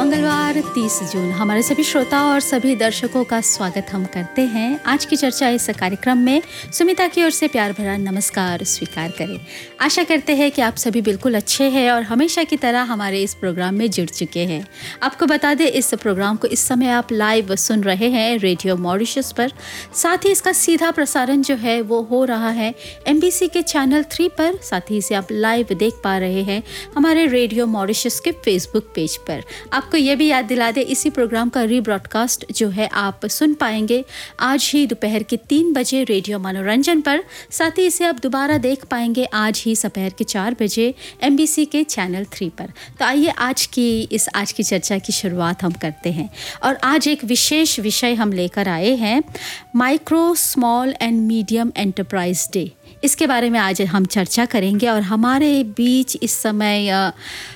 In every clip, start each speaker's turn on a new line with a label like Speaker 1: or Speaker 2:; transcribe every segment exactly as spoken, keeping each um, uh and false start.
Speaker 1: मंगलवार तीस जून हमारे सभी श्रोताओं और सभी दर्शकों का स्वागत हम करते हैं। आज की चर्चा इस कार्यक्रम में सुमिता की ओर से प्यार भरा नमस्कार स्वीकार करें। आशा करते हैं कि आप सभी बिल्कुल अच्छे हैं और हमेशा की तरह हमारे इस प्रोग्राम में जुड़ चुके हैं। आपको बता दें, इस प्रोग्राम को इस समय आप लाइव सुन रहे हैं रेडियो मॉरिशस पर। साथ ही इसका सीधा प्रसारण जो है वो हो रहा है एम बी सी के चैनल थ्री पर। साथ ही इसे आप लाइव देख पा रहे हैं हमारे रेडियो मॉरिशस के फेसबुक पेज पर। आपको ये भी याद दिला दे, इसी प्रोग्राम का रीब्रॉडकास्ट जो है आप सुन पाएंगे आज ही दोपहर के तीन बजे रेडियो मनोरंजन पर। साथ ही इसे आप दोबारा देख पाएंगे आज ही दोपहर के चार बजे एम बी सी के चैनल थ्री पर। तो आइए आज की इस आज की चर्चा की शुरुआत हम करते हैं। और आज एक विशेष विषय हम लेकर आए हैं, micro small and medium enterprise day. इसके बारे में आज हम चर्चा करेंगे और हमारे बीच इस समय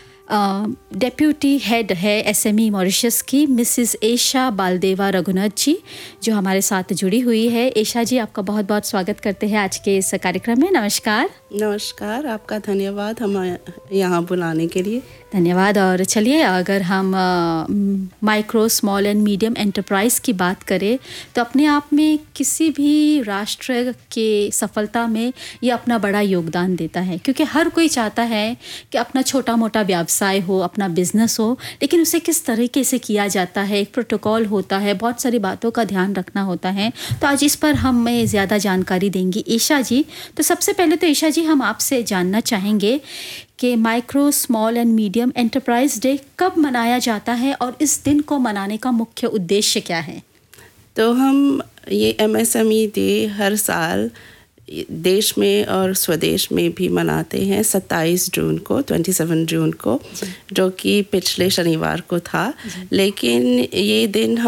Speaker 1: डेप्यूटी हेड है एस एम ई मॉरिशस की मिसिस एशा बालदेवा रघुनाथ जी, जो हमारे साथ जुड़ी हुई है। एशा जी, आपका बहुत बहुत स्वागत करते हैं आज के इस कार्यक्रम में। नमस्कार।
Speaker 2: नमस्कार, आपका धन्यवाद हमें यहाँ बुलाने के लिए।
Speaker 1: धन्यवाद। और चलिए, अगर हम micro small and medium enterprise की बात करें तो अपने आप में किसी भी राष्ट्र के सफलता में ये अपना बड़ा योगदान देता है, क्योंकि हर कोई चाहता है कि अपना छोटा मोटा व्यवसाय हो, अपना बिजनेस हो, लेकिन उसे किस तरीके से किया जाता है, एक प्रोटोकॉल होता है, बहुत सारी बातों का ध्यान रखना होता है। तो आज इस पर हमें ज़्यादा जानकारी देंगी ईशा जी। तो सबसे पहले तो ईशा जी, हम आपसे जानना चाहेंगे कि micro small and medium enterprise day कब मनाया जाता है और इस दिन को मनाने का मुख्य उद्देश्य क्या है?
Speaker 2: तो हम ये M S M E day हर साल देश में और स्वदेश में भी मनाते हैं सत्ताईस जून को, सत्ताईस जून को, जो कि पिछले शनिवार को था। लेकिन ये दिन